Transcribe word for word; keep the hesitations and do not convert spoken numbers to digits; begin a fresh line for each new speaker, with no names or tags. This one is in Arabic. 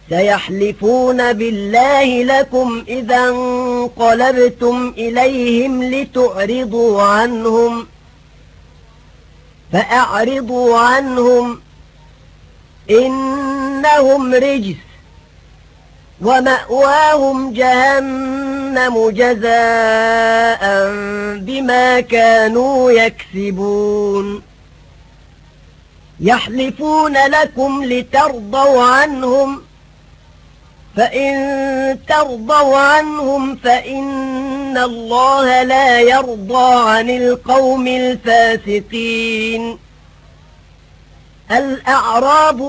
سيحلفون بالله لكم إذا انقلبتم إليهم لتعرضوا عنهم فأعرضوا عنهم إنهم رجس ومأواهم جهنم جزاء بما كانوا يكسبون يحلفون لكم لترضوا عنهم فإن ترضوا عنهم فإن الله لا يرضى عن القوم الفاسقين. الأعراب